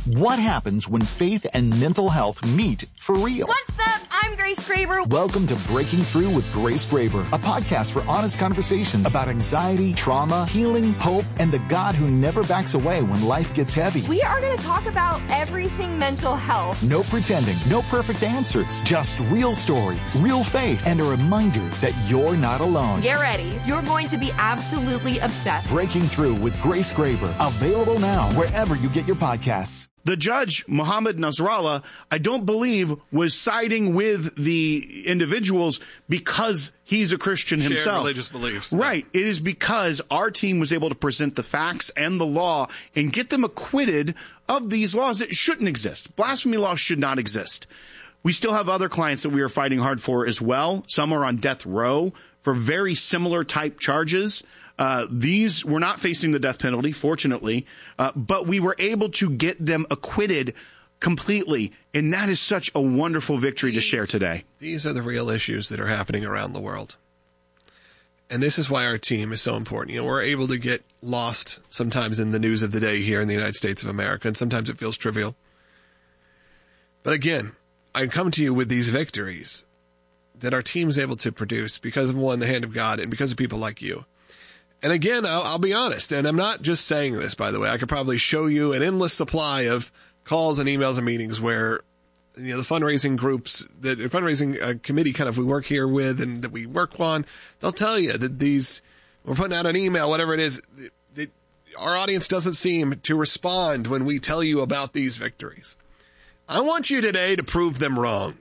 What happens when faith and mental health meet for real? What's up? I'm Grace Graber. Welcome to Breaking Through with Grace Graber, a podcast for honest conversations about anxiety, trauma, healing, hope, and the God who never backs away when life gets heavy. We are going to talk about everything mental health. No pretending, no perfect answers, just real stories, real faith, and a reminder that you're not alone. Get ready. You're going to be absolutely obsessed. Breaking Through with Grace Graber, available now wherever you get your podcasts. The judge, Mohammed Nasrallah, I don't believe was siding with the individuals because he's a Christian himself. Shared religious beliefs. Right. It is because our team was able to present the facts and the law and get them acquitted of these laws that shouldn't exist. Blasphemy laws should not exist. We still have other clients that we are fighting hard for as well. Some are on death row for very similar type charges. These were not facing the death penalty, fortunately, but we were able to get them acquitted completely. And that is such a wonderful victory to share today. These are the real issues that are happening around the world. And this is why our team is so important. You know, we're able to get lost sometimes in the news of the day here in the United States of America, and sometimes it feels trivial. But again, I come to you with these victories that our team is able to produce because of, one, the hand of God, and because of people like you. And again, I'll be honest, and I'm not just saying this, by the way. I could probably show you an endless supply of calls and emails and meetings where, you know, the fundraising groups, the fundraising committee kind of we work here with and that we work on, they'll tell you that we're putting out an email, whatever it is, our audience doesn't seem to respond when we tell you about these victories. I want you today to prove them wrong.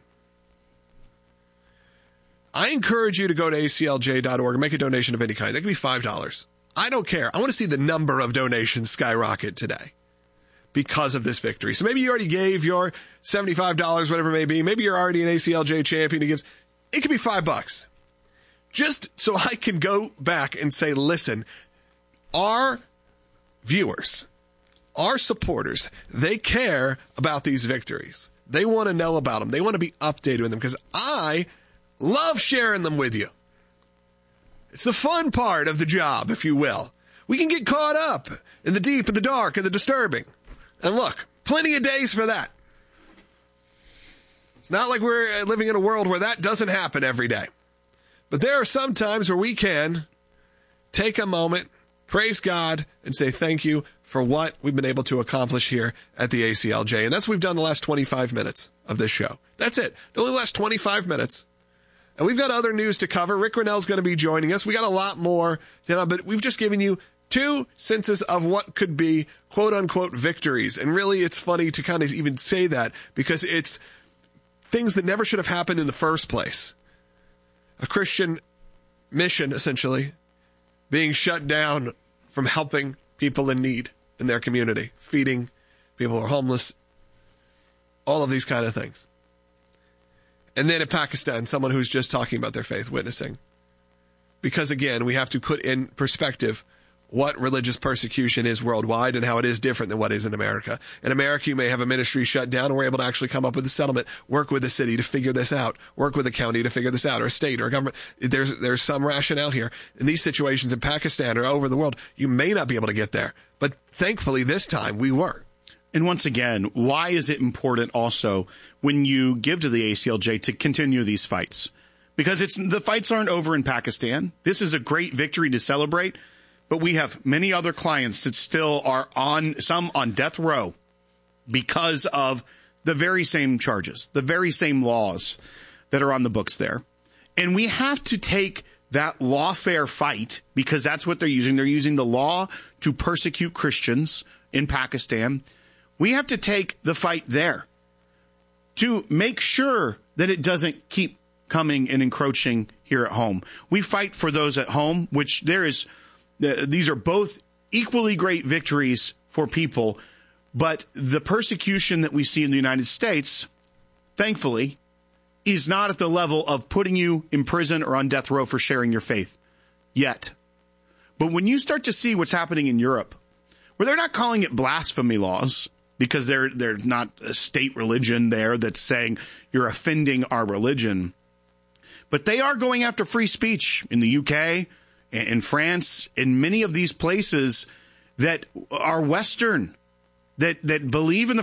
I encourage you to go to aclj.org and make a donation of any kind. That could be $5. I don't care. I want to see the number of donations skyrocket today because of this victory. So maybe you already gave your $75, whatever it may be. Maybe you're already an ACLJ champion who gives. It could be $5. Just so I can go back and say, listen, our viewers, our supporters, they care about these victories. They want to know about them. They want to be updated with them because I love sharing them with you. It's the fun part of the job, if you will. We can get caught up in the deep and the dark and the disturbing. And look, plenty of days for that. It's not like we're living in a world where that doesn't happen every day. But there are some times where we can take a moment, praise God, and say thank you for what we've been able to accomplish here at the ACLJ. And that's what we've done the last 25 minutes of this show. That's it. It only lasts 25 minutes. And we've got other news to cover. Rick Rennell's going to be joining us. We got a lot more, but we've just given you 2 senses of what could be quote-unquote victories. And really, it's funny to kind of even say that because it's things that never should have happened in the first place. A Christian mission, essentially, being shut down from helping people in need in their community, feeding people who are homeless, all of these kind of things. And then in Pakistan, someone who's just talking about their faith, witnessing. Because again, we have to put in perspective what religious persecution is worldwide and how it is different than what is in America. In America, you may have a ministry shut down and we're able to actually come up with a settlement, work with the city to figure this out, work with the county to figure this out, or a state or a government. There's some rationale here. In these situations in Pakistan or over the world, you may not be able to get there. But thankfully, this time we were. And once again, why is it important also when you give to the ACLJ to continue these fights? Because the fights aren't over in Pakistan. This is a great victory to celebrate, but we have many other clients that still are some on death row because of the very same charges, the very same laws that are on the books there. And we have to take that lawfare fight because that's what they're using. They're using the law to persecute Christians in Pakistan. We have to take the fight there to make sure that it doesn't keep coming and encroaching here at home. We fight for those at home, which these are both equally great victories for people, but the persecution that we see in the United States, thankfully, is not at the level of putting you in prison or on death row for sharing your faith yet. But when you start to see what's happening in Europe, where they're not calling it blasphemy laws, because they're not a state religion there that's saying you're offending our religion. But they are going after free speech in the UK, in France, in many of these places that are Western, that believe in the